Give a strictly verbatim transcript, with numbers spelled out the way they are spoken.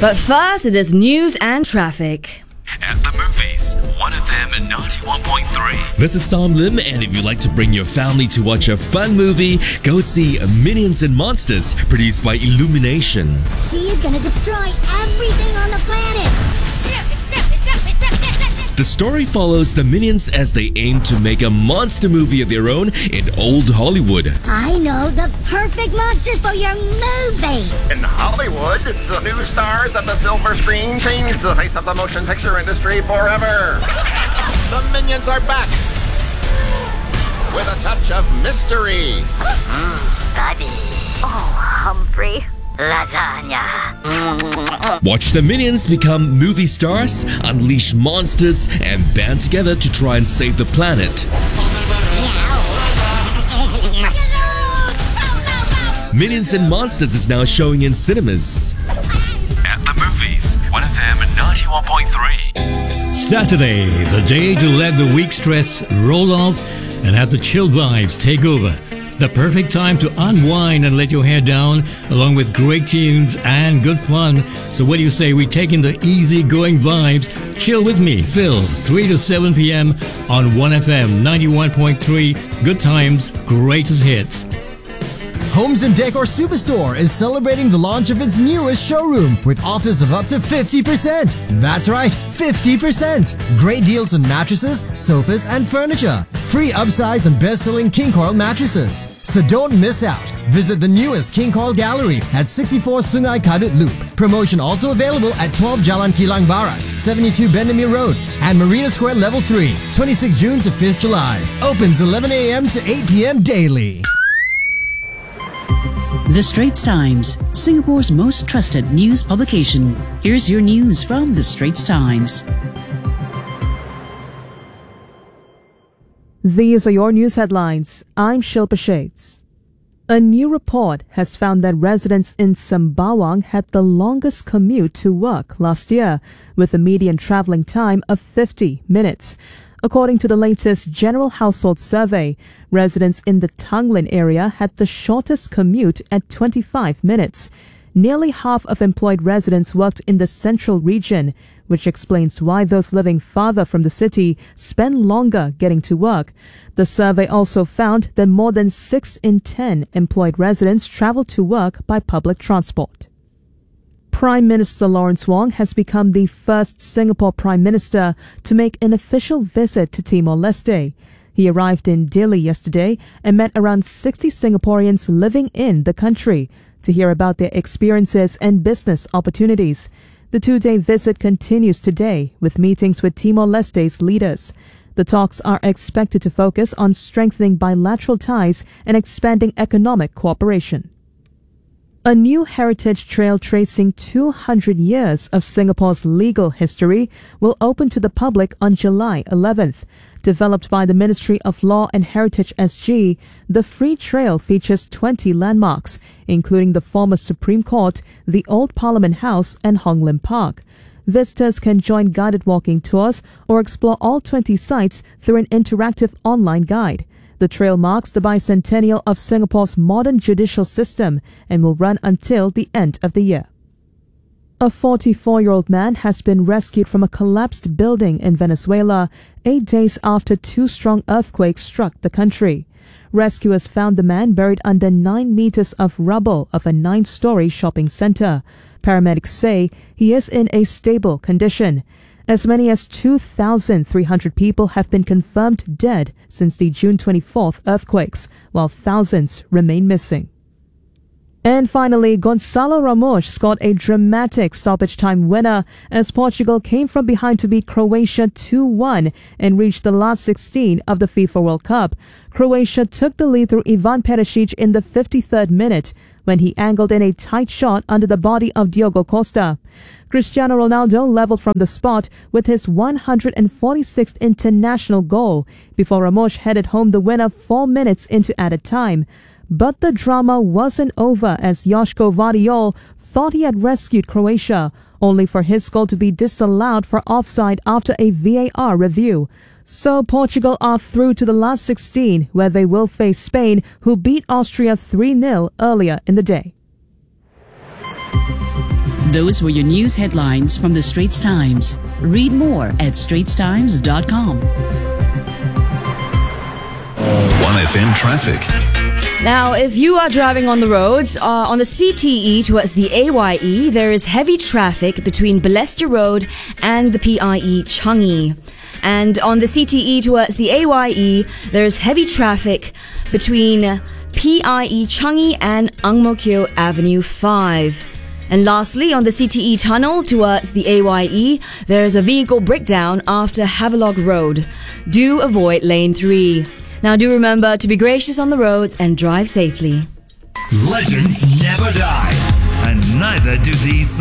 But first, it is news and traffic. At the movies, one F M ninety-one point three. This is Tom Lim, and if you'd like to bring your family to watch a fun movie, go see Minions and Monsters, produced by Illumination. He is gonna destroy everything on the planet! The story follows the Minions as they aim to make a monster movie of their own in old Hollywood. I know the perfect monsters for your movie! In Hollywood, the new stars of the silver screen change the face of the motion picture industry forever. The Minions are back with a touch of mystery. Mmm, Daddy. Oh, Humphrey. Lasagna. Watch the Minions become movie stars, unleash monsters, and band together to try and save the planet. Minions and Monsters is now showing in cinemas. At the movies, one F M ninety-one point three. Saturday, the day to let the week stress roll off and have the chill vibes take over. The perfect time to unwind and let your hair down, along with great tunes and good fun. So what do you say we take in the easy-going vibes? Chill with me, Phil, three to seven p.m. on one F M ninety-one point three. Good times, greatest hits. Homes and Decor Superstore is celebrating the launch of its newest showroom with offers of up to fifty percent. That's right, fifty percent. Great deals on mattresses, sofas, and furniture. Free upsize and best-selling King Coil mattresses. So don't miss out. Visit the newest King Coil Gallery at sixty-four Sungai Kadut Loop. Promotion also available at twelve Jalan Kilang Barat, seventy-two Bendemeer Road, and Marina Square Level three, twenty-sixth June to fifth July. Opens eleven a.m. to eight p.m. daily. The Straits Times, Singapore's most trusted news publication. Here's your news from The Straits Times. These are your news headlines. I'm Shilpa Shades. A new report has found that residents in Sembawang had the longest commute to work last year, with a median travelling time of fifty minutes. According to the latest General Household Survey, residents in the Tanglin area had the shortest commute at twenty-five minutes. Nearly half of employed residents worked in the central region, which explains why those living farther from the city spend longer getting to work. The survey also found that more than six in ten employed residents travel to work by public transport. Prime Minister Lawrence Wong has become the first Singapore Prime Minister to make an official visit to Timor-Leste. He arrived in Dili yesterday and met around sixty Singaporeans living in the country to hear about their experiences and business opportunities. The two-day visit continues today with meetings with Timor-Leste's leaders. The talks are expected to focus on strengthening bilateral ties and expanding economic cooperation. A new heritage trail tracing two hundred years of Singapore's legal history will open to the public on July eleventh. Developed by the Ministry of Law and Heritage S G, the Free Trail features twenty landmarks, including the former Supreme Court, the Old Parliament House, and Hong Lim Park. Visitors can join guided walking tours or explore all twenty sites through an interactive online guide. The trail marks the bicentennial of Singapore's modern judicial system and will run until the end of the year. A forty-four-year-old man has been rescued from a collapsed building in Venezuela eight days after two strong earthquakes struck the country. Rescuers found the man buried under nine meters of rubble of a nine-story shopping center. Paramedics say he is in a stable condition. As many as two thousand three hundred people have been confirmed dead since the June twenty-fourth earthquakes, while thousands remain missing. And finally, Gonçalo Ramos scored a dramatic stoppage time winner as Portugal came from behind to beat Croatia two one and reached the last sixteen of the FIFA World Cup. Croatia took the lead through Ivan Perisic in the fifty-third minute when he angled in a tight shot under the body of Diogo Costa. Cristiano Ronaldo leveled from the spot with his one hundred forty-sixth international goal before Ramos headed home the winner four minutes into added time. But the drama wasn't over as Joško Vardiol thought he had rescued Croatia, only for his goal to be disallowed for offside after a V A R review. So Portugal are through to the last sixteen, where they will face Spain, who beat Austria three nil earlier in the day. Those were your news headlines from the Straits Times. Read more at straits times dot com. one F M traffic. Now, if you are driving on the roads, uh, on the C T E towards the A Y E, there is heavy traffic between Balestier Road and the P I E Changi. And on the C T E towards the A Y E, there is heavy traffic between P I E Changi and Ang Mo Kio Avenue five. And lastly, on the C T E tunnel towards the A Y E, there is a vehicle breakdown after Havelock Road. Do avoid lane three. Now do remember to be gracious on the roads and drive safely. Legends never die, and neither do these